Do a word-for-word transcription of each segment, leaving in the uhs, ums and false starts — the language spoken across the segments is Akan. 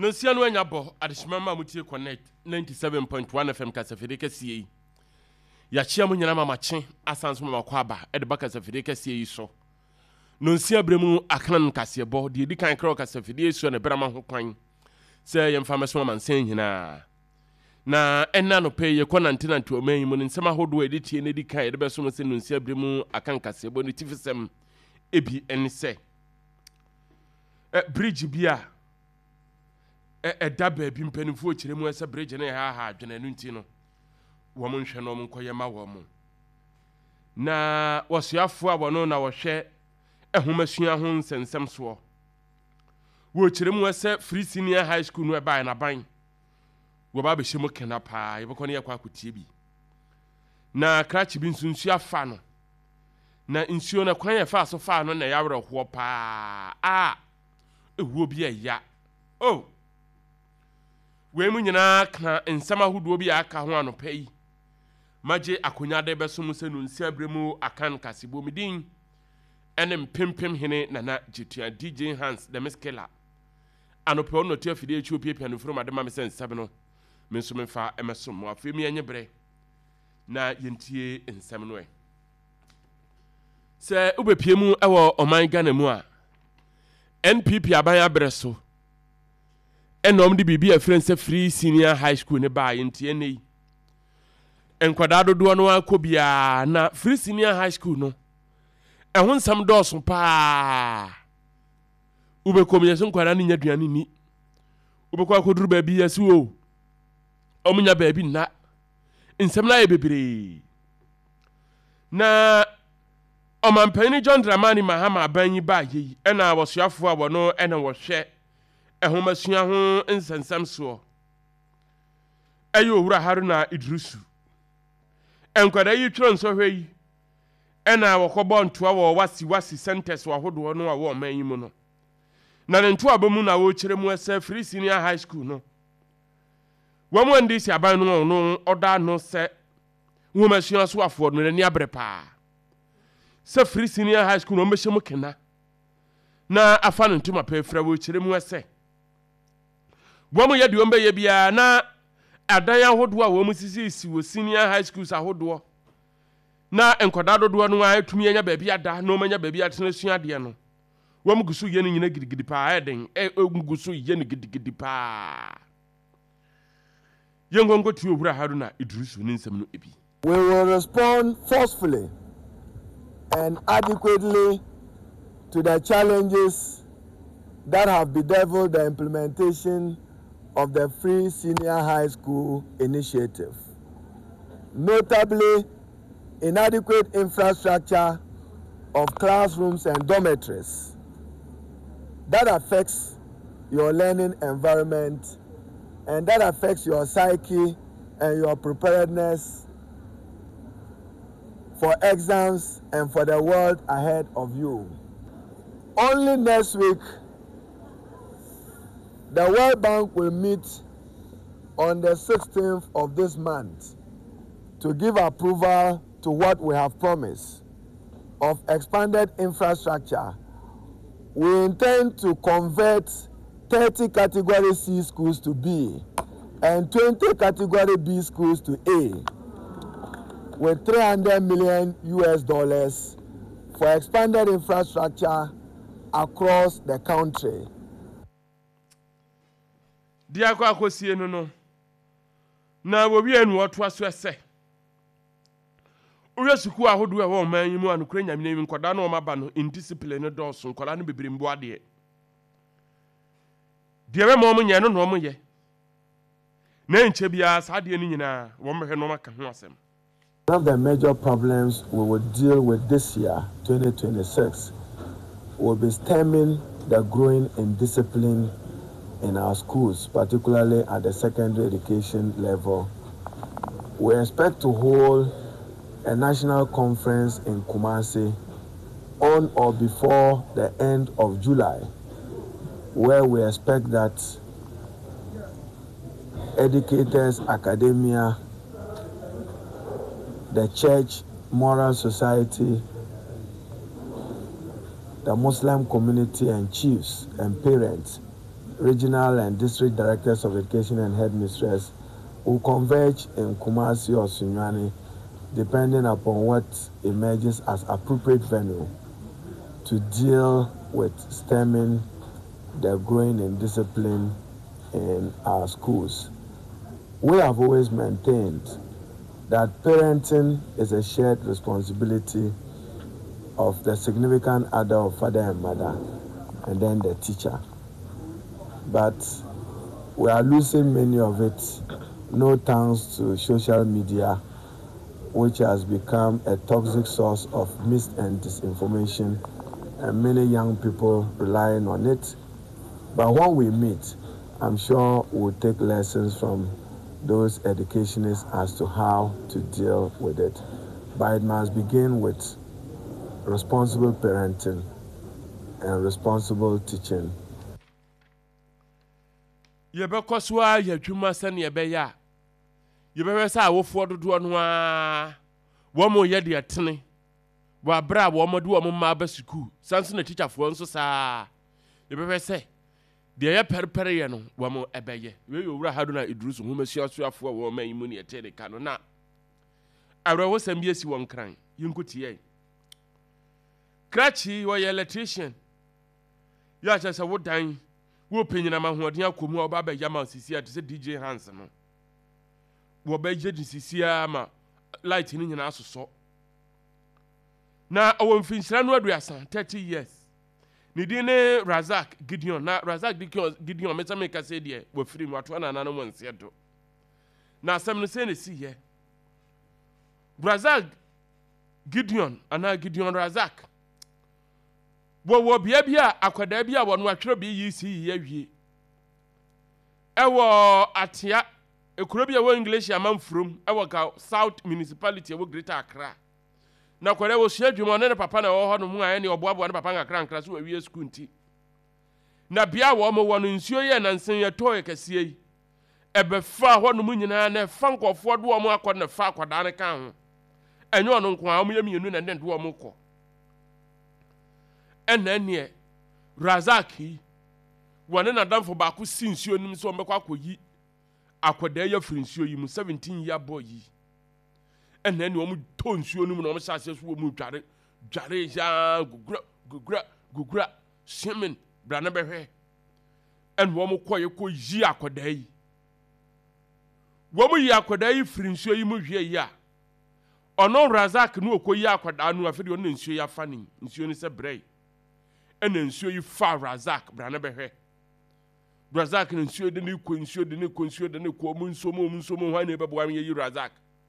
No sia no anya bo adeshimama mutie connect ninety-seven point one F M kasafede kasiye. Ya chia mu nyina mama che asanso mama kwaba e de baka kasafede kasiye yi so. No sia bremu akran kasiye bo de di kan kro kasafede yi so na brama ho kwan. Se yemfa meso man sen nyina. Na enna no pe ye konante nante o man mu nsema hodo e de tie ne di kan e de beso mo se no sia bremu akan kasiye bo ne tifisem ebi ense. E bridge bia e da baabi mpanimfo kire mu esa bridge ne ha ha adwene no nti no wo mo nhwe no mo nkoye ma wo mo na wosiafo a wono na wo hwe ehomasua ho nsensem so wo kire mu esa free senior high school no e bai na ban wo ba be hye mo kena pa ye beko ne yakwa akotie bi na krachi bi nsunsu afa no na nsuo na kwan ya fa so fa no na yawre ho pa a ehuo bi ya oh we mu nyina ka nsama hudo bi aka ho anopa yi maje akonya de beso mu senu nsi abremu akan kasebo midin enem pimpim hene nana jitua D J Hans the Miskela anopa ono tia fide Ethiopia piano from adema me sense no me nso me fa emeso mo afemi anye bre na yentie nsem no e se ubepie mu ewo oman Ghana mu a N P P aban abreso enom di bibi afrense free senior high school ne ba yentie nei enkwada dodo no akobia na free senior high school no ehun sam doso pa ube komyeso nkwada ni nyaduane ni ube kwa koduru ba bi yesi o omunya ba bi na nsem na ebebere na omampani John Dramani Mahama abanyi ba yi ena abosuafo a wono ena wo hwe ehomasua ho nsensem so ayo owura Haruna Idrusu enkwada yi twro nso hwe yi ena wokobo ntoa wo wasi wasi centers wa hodo no a wo manyi mu no na ne ntoa bamu na wo kire mu esa free senior high school no wo mo ndisi aban no no oda no se wo masua so afo no ni abre pa se free senior high school no mehye mu kena na afa no ntuma pa efra wo kire mu ese wo mo yedi ombe ye bia na adan ahodo a wo mu sisi si wo senior high schools ahodo na enkoda dodo no a etumi anya ba bia da na o manya ba bia tena sua de no wo mu gusu ye no nyina gidigidi pa eden e gusu ye no gidigidi pa yengongo ti owura Haruna Idrusu ni nsem no ebi. We will respond forcefully and adequately to the challenges that have bedeviled the implementation of the Free Senior High School initiative, notably inadequate infrastructure of classrooms and dormitories that affects your learning environment and that affects your psyche and your preparedness for exams and for the world ahead of you. Only next week, the World Bank will meet on the sixteenth of this month to give approval to what we have promised of expanded infrastructure. We intend to convert thirty category C schools to B and twenty category B schools to A with three hundred million U S dollars for expanded infrastructure across the country. Dia kwa akosie no no na wo wi anu oto aso ese uwe suku ahodo e wo man yi mu anukura nyamene mi nkoda na o maba no indiscipline do so nkoda no bebere mbo ade de we mo mo nye no no mo ye na nche bia sa de ni nyina wo mhwe no maka ho asem. One of the major problems we will deal with this year, twenty twenty-six, will be stemming the growing indiscipline in our schools, particularly at the secondary education level. We expect to hold a national conference in Kumasi on or before the end of July, where we expect that educators, academia, the church, moral society, the Muslim community and chiefs and parents regional and district directors of education and headmistress will converge in Kumasi or Sunyani, depending upon what emerges as appropriate venue to deal with stemming the growing indiscipline in our schools. We have always maintained that parenting is a shared responsibility of the significant other of father and mother, and then the teacher. But we are losing many of it, no thanks to social media, which has become a toxic source of mis and disinformation, and many young people relying on it. But when we meet, I'm sure we'll take lessons from those educationists as to how to deal with it. But it must begin with responsible parenting and responsible teaching. Yebekɔ so a yɛdwuma sɛne yɛbɛyɛ a yɛbɛhwɛ sɛ awofoɔ dodoɔ no a wɔn yɛ deɛ tene wɔ abere a wɔn de wɔn mma ba sukuu sanso na teacherfoɔ nso saa yɛbɛhwɛ sɛ deɛ yɛ pɛrepɛre yɛ no wɔn ɛbɛyɛ wei yɛ owura ha do na eduru so nhoma suasuafoɔ wɔn ma yi mu ne yɛte ne ka no na awurawo sɛm bi esi wɔn kran yɛnkotie krakye wɔyɛ electrician yɛ akyɛ sɛ wodan wo penyina mahoɔden akɔmu a ɔba bɛgya ma sisi a te sɛ D J Hans no wɔbɛgye de sisi a ma light ni nyinaa asosɔ na ɔwɔ mfinhyira no aduasa thirty years ne din ne Razak Gideon na Razak Gideon meta me ka sɛ deɛ wɔfiri mu ato na nananom nse do na asɛm no sɛ ne si yɛ Razak Gideon ana Gideon Razak wɔwɔ bia bia akwadaa bi a wɔno atwerɛ bi yi si yi awie ɛwɔ atea ekuro bi a wɔ English amanfrom ɛwɔ ka South Municipality ɛwɔ Greater Accra na akwadaa wɔ sua dwuma ne ne papa na ɛwɔ hɔ no mu a ɛne ɔboaboa ne papa nkakra nkra so awie school nti na bia wɔ mo wɔ no nsuo yɛ nansen yɛ tɔɔ kɛseɛ yi ɛbɛfa hɔ no mu nyinaa na fa nkɔfoɔ do wɔn akɔ na fa akwadaa ne ka ho ɛnyɛ ɔno nko a wɔn yɛ mienu na ne do wɔn kɔ ɛna ɛneɛ Razak yi wɔne nadamfo baako si nsuo nim sɛ ɔmbɛkɔ akɔyi akwadaa yɛ firi nsuo yi mu seventeen year boy yi ɛna ɛneɛ wɔn tɔ nsuo nim na wɔn hyɛ aseɛ so wɔn mu dware dware yaa gugura gugura gugura swimming bra ne bɛhwɛ ɛna wɔn kɔ yɛ kɔ yi akwadaa yi wɔn yi akwadaa yi firi nsuo yi mu hwie yi a ɔno Razak no okɔ yi akwadaa no afei deɛ ɔno nsuo yi afa ne nsuo no sɛ brɛ ɛna nsuo yi fa Razak bra ne bɛhwɛ Razak na nsuo de ne kɔ nsuo de ne kɔ nsuo de ne kɔ ɔmo nsuo mo ɔmo nsuo mo hwan na ɛbɛboa me yi Razak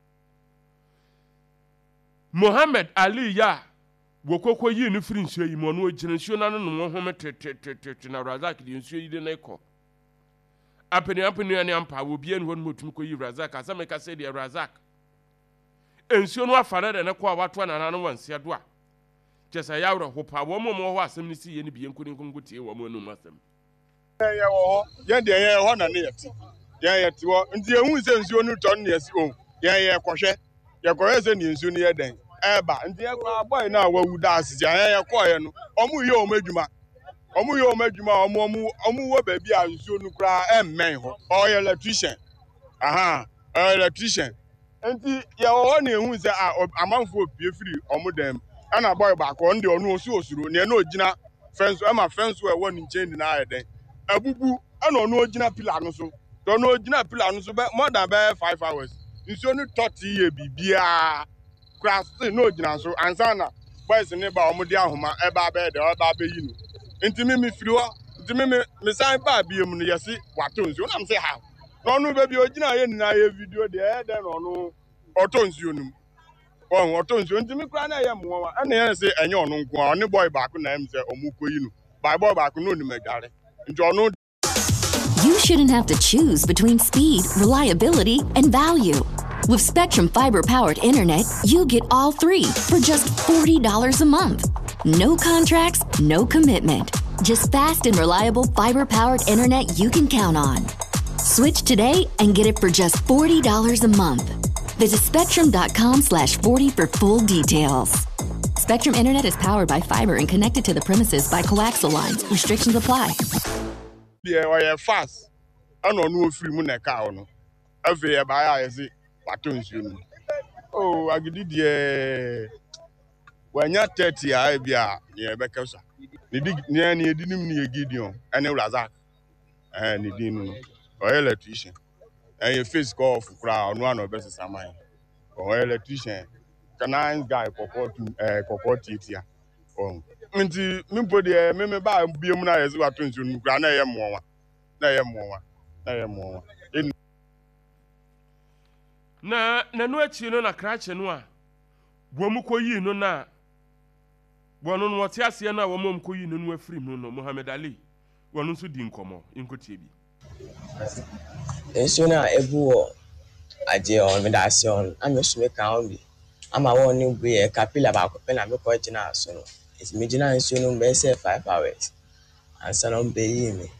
Mohammed Ali ya wɔkɔkɔ yi ne firi nsuo yi mu ɔno ogyina nsuo na no no home tetetetete na Razak de nsuo yi de ne kɔ apeni apeni ne ampa wo bia ne hɔ no motum kɔ yi Razak asɛm ka sɛ de Razak nsuo no afa na de ne kɔ a wato na na no wansia do a kyesa yawro hopa wo mo mo hɔ asɛm ne si ye ne bie nkoni nkonko tie wo mo anum asɛm yɛ wɔ hɔ yɛn de yɛ hɔ na ne yɛte yɛn yɛte hɔ nti ehu sɛ nsuo no tɔ ne yɛsi o yɛn yɛ kɔhwɛ yɛ kɔhwɛ sɛ ne nsuo no yɛ den ɛba nti yɛ kɔ boy na wawu da asisi yɛn yɛ kɔ yɛ no ɔmo yɛ ɔmo adwuma ɔmo yɛ ɔmo adwuma ɔmo ɔmo ɔmo wɔ baabi a nsuo no kura ɛmmɛn hɔ ɔyɛ electrician aha ɔyɛ electrician nti yɛ wɔ hɔ na ehu sɛ a amanfo pie firi ɔmo dɛm ana boy baako on de onu osu osuro ne na ogina fence e ma fence we won nche ndi na ayede abubu ana onu ogina pillar no so do onu ogina pillar no so be more than be five hours nsuo no thirty ye bibia class no ogina so ansa na boys ne ba omode ahoma e ba be de e ba be yi no ntimi mi firi ho ntimi mi mi san ba biem no yesi wato nsuo na me say ha no onu be bi ogina ye ni na ye video de e de no no oto nsuo no oh, oto nsuo ntimi kra na ye mo wa na ye say enye ono nko a oni boy baako na em say omukoyi no by boy baako no ni magare nti ono. You shouldn't have to choose between speed, reliability, and value. With Spectrum Fiber-powered internet, you get all three for just forty dollars a month. No contracts, no commitment. Just fast and reliable fiber-powered internet you can count on. Switch today and get it for just forty dollars a month. Visit spectrum.com slash 40 for full details. Spectrum Internet is powered by fiber and connected to the premises by coaxial lines. Restrictions apply. deɛ ɔyɛ fast ɛna ɔno ofiri mu na ɛka ɔno afei ɛbaeɛ a yɛse watɔ nsuo no o agidi deɛ wanya thirty a ebi a ne ɛbɛka so ne di ne ne edi nim ne Gideon ɛne Razak ɛɛ ne din no ɔyɛ electrician ɛyɛ face call of kura ɔno ana ɔbɛsesa man ɔyɛ electrician canine guy kɔkɔɔ tu ɛɛ kɔkɔɔ tietia ɔn nti mimpo deɛ meme ba biem na yɛse watɔ nsuo no kura na ɛyɛ mmoa na ɛyɛ mmoa na ɛyɛ mmoa na nanu akyi no na krache no a wɔn kɔyi no na wɔn no wɔte aseɛ na wɔn kɔyi no no afiri mu no Muhammad Ali wɔn nso di nkɔmɔ nkotie bi nso na ebu wɔ agye on me da ase on amesu me ka on bi ama wɔn ne bu yɛ kapila ba ko pe na me kɔ gyina so no esi me gyina nso no be say five hours ansa no be yi me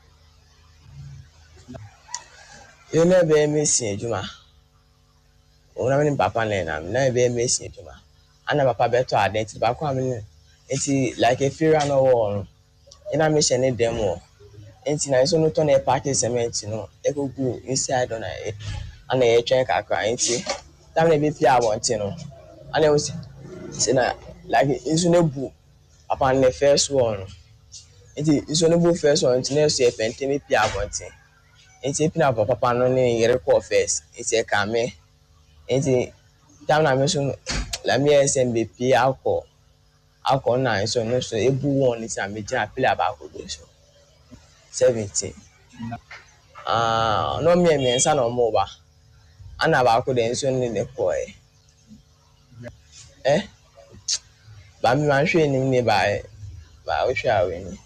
ye na be me si adwuma ona me papa na na na be me si adwuma ana papa beto adenti ba ko am enti like a fear no won ina me hye ne demo enti na so no to na park cement no e go go inside on e ana e twen kakra enti tam na be pia abonti no ana o se na like isu ne bu papa na first one enti isu ne bu first one enti na so e pente me pia abonti enti pina papa no ne yere ko first enti e ka me enti tam na me so la me S M B P akọ akọ na so no so ebu one iti am gina pila ba ko do so seventeen ah no me me nsa no mo ba ana ba ko de nso ne ne ko e eh ba mi man hwe ni ne ba e ba o hwe awe ni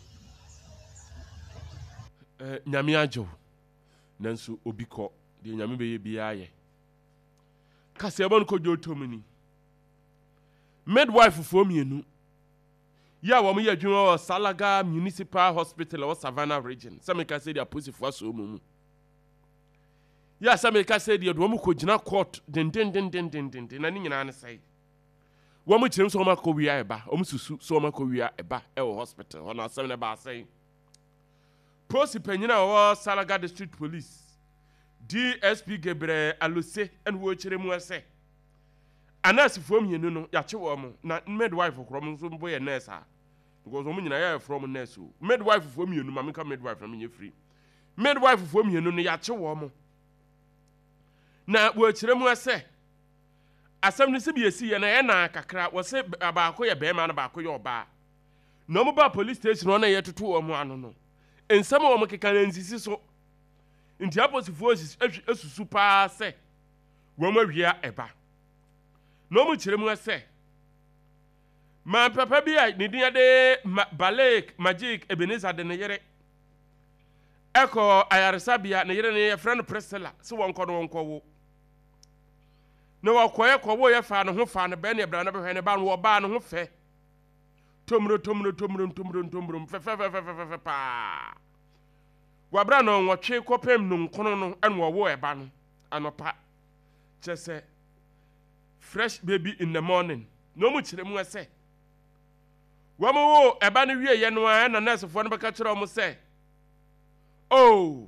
eh nyame ajo nanso obi kɔ de nyame be ye bia ye kase ebon ko jotomini midwife for mienu ya wo mo ye adwuma o Salaga Municipal Hospital o Savannah region some ka say dia posifo so mu ya some ka say dia do mo ko gina court den den den den den den na ni nyina ne sai wo mo kyerem so ma ko wia eba o mo susu so ma ko wia eba e wo hospital ona some ne ba sai posi panyina o Salaga District Police D S P Gebre Alose en wo kyerem ase anas from yenu no ya che wo mo na midwife krom so mbo ye nurse a because wo nyina ya from nurse o midwife from yenu ma meka midwife na me free midwife from yenu no ya che wo mo na wo kire mu ase asem ni se bi esi ye na ye na kakra wo se abaako ye be ma na baako ye oba na mo ba police station no na ye toto wo mo ano no ensem wo mo keka na nsisi so nti aposifo esusu pa se wo mo awia eba no mu kyerem ase ma papa bi a ne din ade Balek Magic Ebenezer de ne yere eko ayaresabia ne yere ne ye friend Priscilla so won kɔ no won kɔ wo ne wa kɔ ye kɔ wo ye fa ne ho fa ne be ne bra ne be hwe ne ba no wo ba ne ho fɛ tomro tomro tomro tomro tomro fɛ fɛ fɛ fɛ fɛ pa wa bra no wo twe kɔpem no nkono no en wo wo e ba no anopa kyese fresh baby in the morning no mu kyerem mu ase wa mo wo eba no wie ye no a na nurse fo no beka kyerɛ mo say oh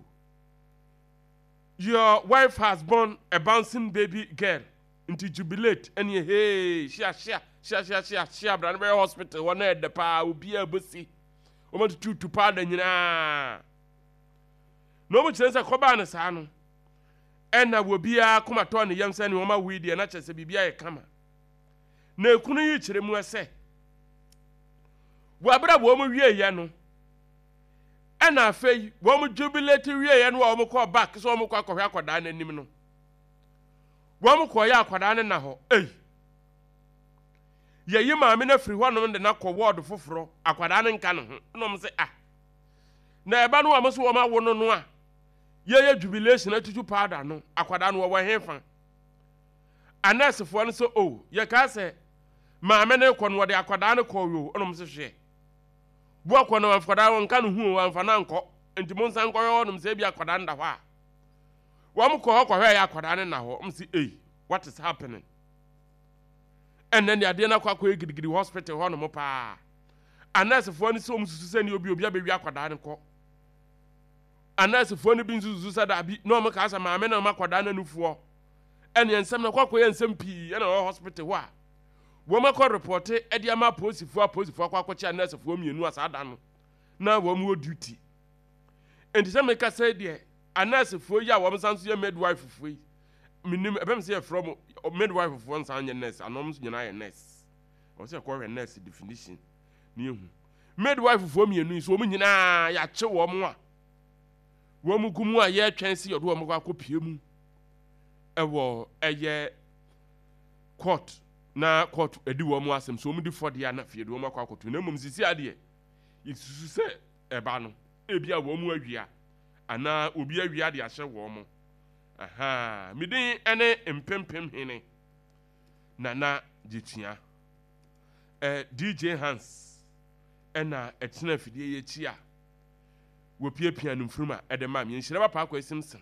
your wife has born a bouncing baby girl into jubilate and ye hey shia shia shia shia shia shia bra no be hospital one e de pa obi a bosi o mo tutu tu pa da nyina no mu kyerem say koba no saa no ena wo bia kuma to ne yam sɛ ne woma wi de na kyerɛ bibia yɛ kama na ekunu yi kyerɛ mu ɛsɛ wo abra wo mo wie yɛ no ena afei wo mo jubilate wie yɛ no wo mo kɔ back so wo mo kɔ akɔhwɛ akɔda n'anim no wo mo kɔ yɛ akɔda ne na hɔ ei yɛ yi maame na firi hɔ no de na kɔ ward foforo akɔda ne nka ne ho no mo sɛ ah na eba no wo mo so wo ma wo no no a ye ye jubilation atutu powder no akwada no wo hefa anas fo no so o ye ka se maame ne kɔ no wo de akwada ne kɔ yo onom se hwe bo akɔ no akwada won ka no hu wo amfa na nkɔ enti mo nsan kɔ yo onom se bi akwada nda hɔ a wo mo kɔ kɔ hwɛ ya akwada ne na hɔ om se eh what is happening and then the ade na kɔ akɔ gidigidi hospital hɔ no mo pa anas fo no so om susu se ni obi obi abewi akwada ne kɔ anursefoɔ no bi nsusu sɛ daabi na ɔmo kaa sɛ maame na ɔmo akwadaa n'anufoɔ ɛne nsɛm na kɔkɔyɛ nsɛm pii ɛna ɔwɔ hospital hɔ a wɔn akɔ repɔte ɛde ama apolisifoɔ apolisifoɔ akɔ akɔkyɛ anursefoɔ mmienu a saa da no na wɔn wɔ duty nti sɛ meka sɛ deɛ anursefoɔ yi a wɔn nsa nso yɛ midwife foɔ yi minim ɛbɛn sɛ yɛfrɛ mo midwife foɔ nsa nyɛ nurse anɔm nso nyinaa yɛ nurse wɔsɛ ɛkɔhwɛ nurse definition ne ehu midwife foɔ mmienu yi so wɔn nyinaa yɛakye wɔn a wɔn mu gu mu a yɛretwɛn si yɛde wɔn kɔ akɔpie mu ɛwɔ ɛyɛ court na court edi wɔn asɛm so wɔn di fɔ deɛ na fie de wɔn akɔ akɔto na mmom sisi adeɛ yɛsusu sɛ ɛba no ebi a wɔn mu awia anaa obi awia de ahyɛ wɔn mo aha midin ɛne mpempem hene nana gyetua ɛ D J Hans ɛna ɛtena fidie yɛ akyi a wɔpiapia no mfurum a ɛde maa me nhyira papa akɔ esimsen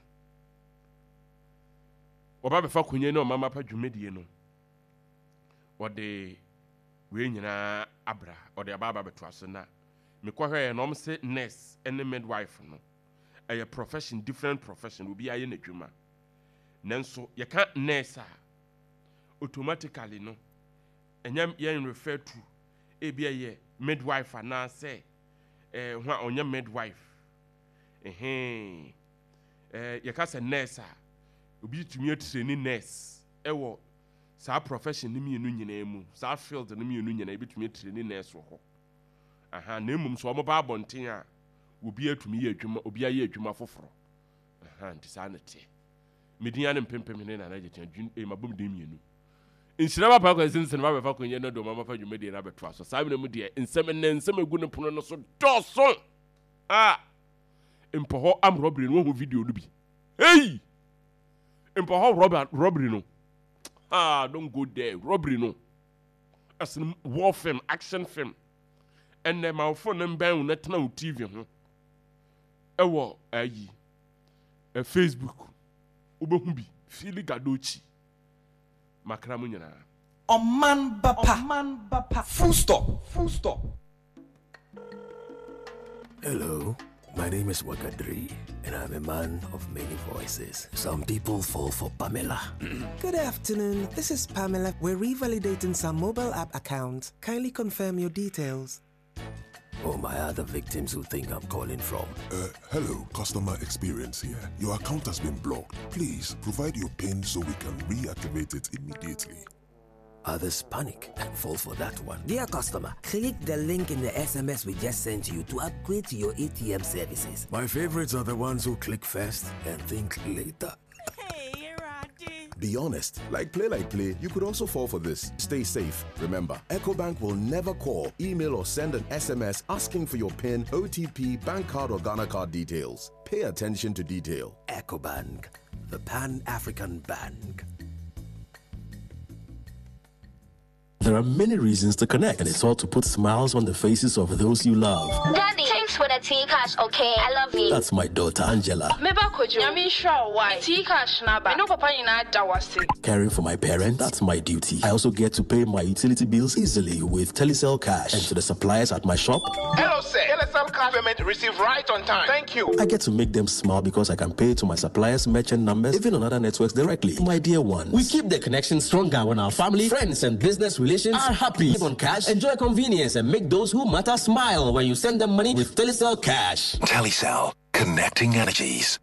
wɔba bɛfa konye na ɔmama pa dwumadie no wɔde wei nyinaa abra ɔde aba aba bɛto aso na mekɔhwɛ yɛ na ɔm sɛ nurse ɛne midwife no ɛyɛ profession different profession obi ayɛ n'adwuma nanso yɛka nurse a automatically no ɛnyɛ yɛn refer to ebi ɛyɛ midwife anaasɛ ɛɛ ho a ɔnyɛ midwife ɛhɛn ɛɛ yɛka sɛ nurse a obi tumi atraining nurse ɛwɔ saa profession ne mmienu nyinaa mu saa field ne mmienu nyinaa ebi tumi atraining nurse wɔ hɔ aha na emom so ɔmo ba abɔnten a obi atumi yɛ adwuma obi ayɛ adwuma foforɔ aha nti saa ne te medin ne mpempem ne na na gyetia dwun e mabom de mmienu nhyira ba pa kwa sinsen ba bɛfa konye no do mama fa dwumadi na bɛto aso saa bi na mu de nsɛm ne nsɛm egu ne pono no so dɔso ah mpoho am robbery no ho video no bi hey mpoho robber robbery no ah don't go there robbery no as in war film action film and then my phone and ban na tena T V ho ewo ayi e Facebook obehu bi Fili Gadochi makra mu nyina Oman bapa Oman bapa full stop full stop. Hello, my name is Wakadri, and I'm a man of many voices. Some people fall for Pamela. Good afternoon, this is Pamela. We're revalidating some mobile app accounts. Kindly confirm your details. Oh, my other victims who think I'm calling from. Uh, hello, customer experience here. Your account has been blocked. Please provide your PIN so we can reactivate it immediately. Others panic and fall for that one. Dear customer, click the link in the S M S we just sent you to upgrade to your A T M services. My favorites are the ones who click first and think later. Be honest, like play like play, you could also fall for this. Stay safe. Remember, EcoBank will never call, email or send an S M S asking for your PIN, O T P, bank card or Ghana card details. Pay attention to detail. EcoBank, the Pan-African Bank. There are many reasons to connect, and it's all to put smiles on the faces of those you love. Daddy, thanks for the tea cash, okay? I love you. That's my daughter, Angela. Caring for my parents, that's my duty. I also get to pay my utility bills easily with Telecel Cash. And to the suppliers at my shop. Hello, sir. Telecel Cash payment received right on time. Thank you. I get to make them smile because I can pay to my suppliers' merchant numbers, even on other networks directly. My dear ones. We keep the connection stronger when our family, friends, and business relations are happy. Live on cash, enjoy convenience, and make those who matter smile when you send them money with Telecel Cash. Telecel, connecting energies.